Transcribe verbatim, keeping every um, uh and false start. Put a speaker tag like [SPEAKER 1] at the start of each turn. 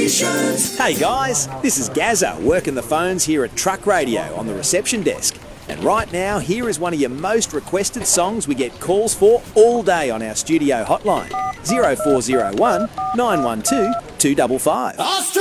[SPEAKER 1] stations.
[SPEAKER 2] Hey guys, this is Gazza working the phones here at Truck Radio on the reception desk. And right now, here is one of your most requested songs we get calls for all day on our studio hotline. zero four zero one, nine one two, two five five.